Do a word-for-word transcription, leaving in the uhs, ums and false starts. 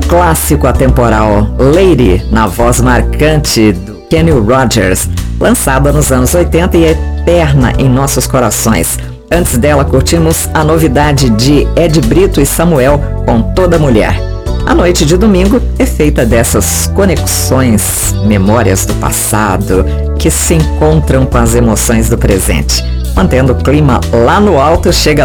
clássico atemporal, Lady, na voz marcante do Kenny Rogers, lançada nos anos oitenta e eterna em nossos corações. Antes dela, curtimos a novidade de Ed Brito e Samuel com Toda Mulher. A noite de domingo é feita dessas conexões, memórias do passado, que se encontram com as emoções do presente. Mantendo o clima lá no alto, chega